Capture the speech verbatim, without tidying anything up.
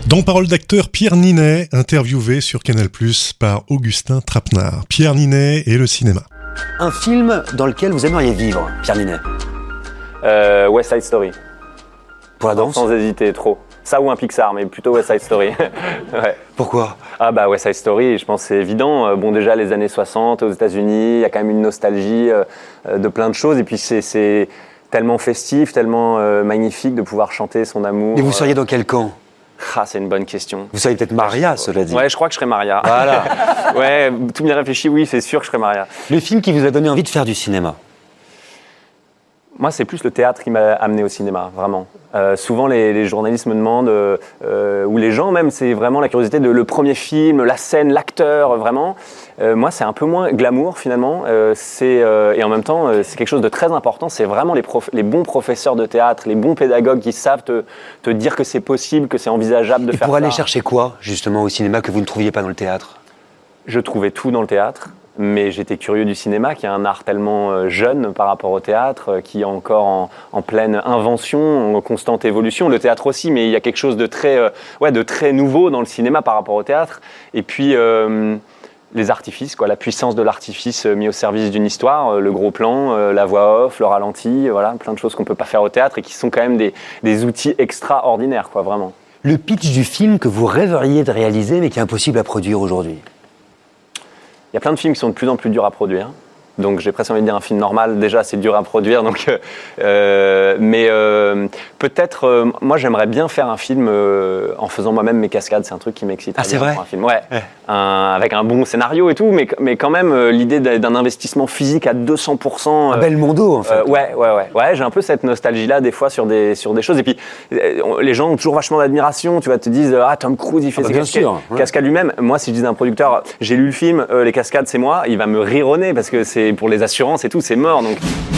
Dans Parole d'acteur, Pierre Ninet, interviewé sur Canal plus, par Augustin Trapenard. Pierre Ninet et le cinéma. Un film dans lequel vous aimeriez vivre, Pierre Ninet? euh, West Side Story. Pour la danse? Sans hésiter, trop. Ça ou un Pixar, mais plutôt West Side Story. Ouais. Pourquoi? Ah bah West Side Story, je pense que c'est évident. Bon, déjà les années soixante aux États-Unis, il y a quand même une nostalgie euh, de plein de choses. Et puis c'est, c'est tellement festif, tellement euh, magnifique de pouvoir chanter son amour. Et vous seriez dans quel camp? Ah, c'est une bonne question. Vous seriez peut-être Maria, cela dit. Ouais, je crois que je serais Maria. Voilà. Ouais, tout bien réfléchi, oui, c'est sûr que je serais Maria. Le film qui vous a donné envie de faire du cinéma? Moi, c'est plus le théâtre qui m'a amené au cinéma, vraiment. Euh, souvent, les, les journalistes me demandent, euh, ou les gens même, c'est vraiment la curiosité de le premier film, la scène, l'acteur, vraiment. Euh, moi, c'est un peu moins glamour, finalement. Euh, c'est, euh, et en même temps, euh, c'est quelque chose de très important. C'est vraiment les, prof, les bons professeurs de théâtre, les bons pédagogues qui savent te, te dire que c'est possible, que c'est envisageable de et faire ça. pour aller chercher quoi, justement, au cinéma que vous ne trouviez pas dans le théâtre? Je trouvais tout dans le théâtre. Mais j'étais curieux du cinéma, qui est un art tellement jeune par rapport au théâtre, qui est encore en, en pleine invention, en constante évolution. Le théâtre aussi, mais il y a quelque chose de très, euh, ouais, de très nouveau dans le cinéma par rapport au théâtre. Et puis, euh, les artifices, quoi, la puissance de l'artifice mis au service d'une histoire, le gros plan, la voix off, le ralenti, voilà, plein de choses qu'on ne peut pas faire au théâtre et qui sont quand même des, des outils extraordinaires, quoi, vraiment. Le pitch du film que vous rêveriez de réaliser, mais qui est impossible à produire aujourd'hui? Il y a plein de films qui sont de plus en plus durs à produire. Donc j'ai presque envie de dire un film normal, déjà c'est dur à produire. Donc, euh, mais euh, peut-être, euh, moi j'aimerais bien faire un film euh, en faisant moi-même mes cascades, c'est un truc qui m'excite. Ah c'est vrai? Un film. Ouais, ouais. Un, avec un bon scénario et tout, mais, mais quand même euh, l'idée d'un investissement physique à deux cents pour cent. Euh, un bel mondo en fait. Euh, ouais, ouais, ouais, ouais. J'ai un peu cette nostalgie-là des fois sur des, sur des choses. Et puis euh, les gens ont toujours vachement d'admiration, tu vois, te disent ah Tom Cruise il fait ah, ses bah, cascades, sûr, ouais. cascades lui-même. Moi si je dis à un producteur, j'ai lu le film, euh, les cascades c'est moi, il va me rironner parce que c'est pour les assurances et tout, c'est mort. Donc